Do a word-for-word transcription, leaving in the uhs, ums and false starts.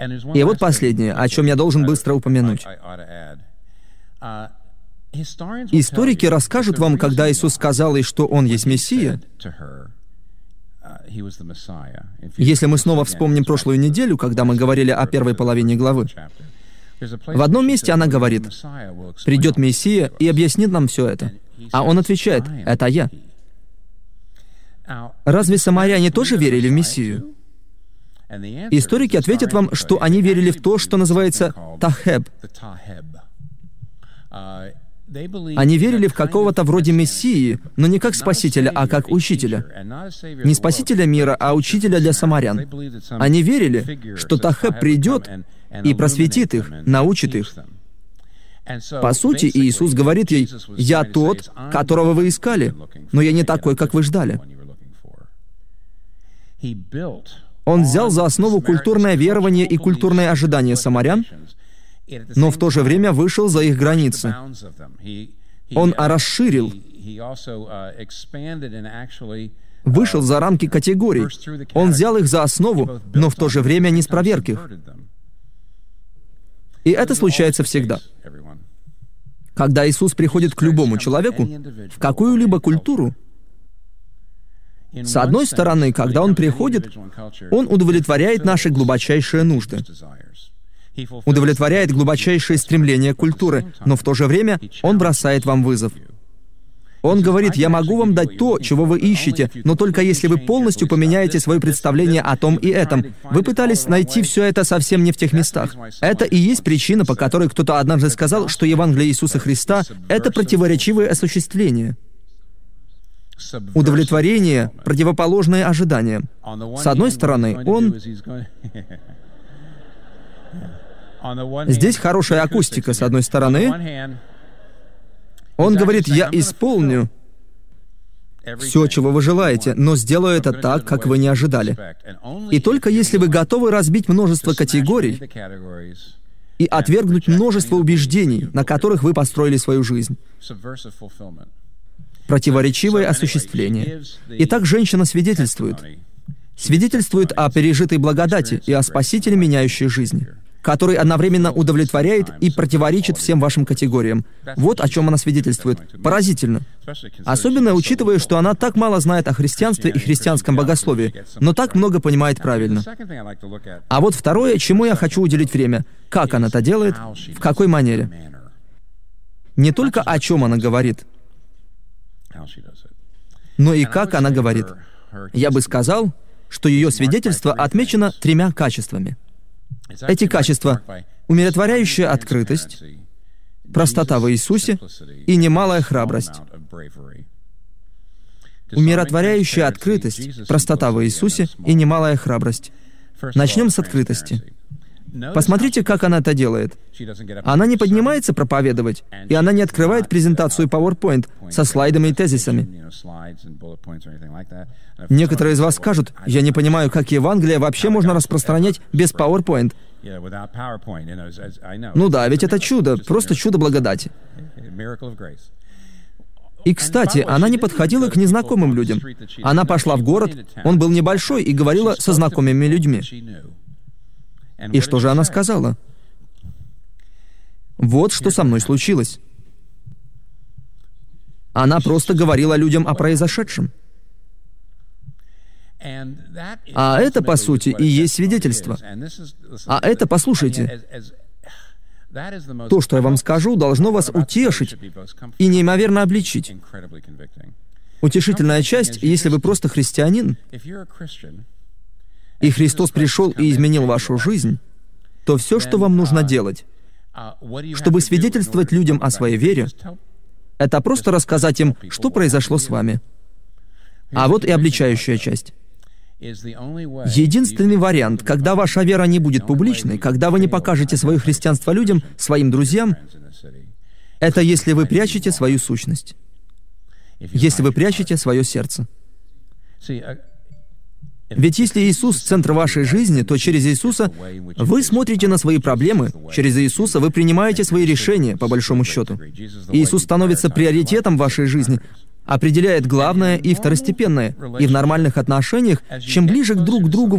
И вот последнее, о чем я должен быстро упомянуть. Историки расскажут вам, когда Иисус сказал ей, что Он есть Мессия. Если мы снова вспомним прошлую неделю, когда мы говорили о первой половине главы, в одном месте она говорит: «Придет Мессия и объяснит нам все это». А Он отвечает: «Это я». Разве самаряне тоже верили в Мессию? Историки ответят вам, что они верили в то, что называется «тахеб». Они верили в какого-то вроде Мессии, но не как Спасителя, а как Учителя. Не Спасителя мира, а Учителя для самарян. Они верили, что Тахеб придет и просветит их, научит их. По сути, Иисус говорит ей: «Я тот, которого вы искали, но я не такой, как вы ждали». Он взял за основу культурное верование и культурное ожидание самарян, но в то же время вышел за их границы. Он расширил, вышел за рамки категорий. Он взял их за основу, но в то же время не спроверг их. И это случается всегда. Когда Иисус приходит к любому человеку, в какую-либо культуру, с одной стороны, когда Он приходит, Он удовлетворяет наши глубочайшие нужды, удовлетворяет глубочайшие стремления культуры, но в то же время Он бросает вам вызов. Он говорит: «Я могу вам дать то, чего вы ищете, но только если вы полностью поменяете свое представление о том и этом». Вы пытались найти все это совсем не в тех местах. Это и есть причина, по которой кто-то однажды сказал, что Евангелие Иисуса Христа — это противоречивое осуществление. Удовлетворение, противоположное ожиданиям. С одной стороны, Он... Здесь хорошая акустика, с одной стороны. Он говорит: «Я исполню все, чего вы желаете, но сделаю это так, как вы не ожидали». И только если вы готовы разбить множество категорий и отвергнуть множество убеждений, на которых вы построили свою жизнь. Противоречивое осуществление. Итак, женщина свидетельствует. Свидетельствует о пережитой благодати и о Спасителе, меняющей жизнь, который одновременно удовлетворяет и противоречит всем вашим категориям. Вот о чем она свидетельствует. Поразительно. Особенно учитывая, что она так мало знает о христианстве и христианском богословии, но так много понимает правильно. А вот второе, чему я хочу уделить время. Как она это делает, в какой манере. Не только о чем она говорит, но и как она говорит. Я бы сказал, что ее свидетельство отмечено тремя качествами. Эти качества — умиротворяющая открытость, простота в Иисусе и немалая храбрость. Умиротворяющая открытость, простота в Иисусе и немалая храбрость. Начнем с открытости. Посмотрите, как она это делает. Она не поднимается проповедовать, и она не открывает презентацию PowerPoint со слайдами и тезисами. Некоторые из вас скажут: «Я не понимаю, как Евангелие вообще можно распространять без PowerPoint». Ну да, ведь это чудо, просто чудо благодати. И, кстати, она не подходила к незнакомым людям. Она пошла в город, он был небольшой, и говорила со знакомыми людьми. И что же она сказала? Вот что со мной случилось. Она просто говорила людям о произошедшем. А это, по сути, и есть свидетельство. А это, послушайте, то, что я вам скажу, должно вас утешить и неимоверно обличить. Утешительная часть, если вы просто христианин, и Христос пришел и изменил вашу жизнь, то все, что вам нужно делать, чтобы свидетельствовать людям о своей вере, это просто рассказать им, что произошло с вами. А вот и обличающая часть. Единственный вариант, когда ваша вера не будет публичной, когда вы не покажете свое христианство людям, своим друзьям, это если вы прячете свою сущность, если вы прячете свое сердце. Ведь если Иисус — центр вашей жизни, то через Иисуса вы смотрите на свои проблемы, через Иисуса вы принимаете свои решения, по большому счету. Иисус становится приоритетом вашей жизни, определяет главное и второстепенное. И в нормальных отношениях, чем ближе друг к другу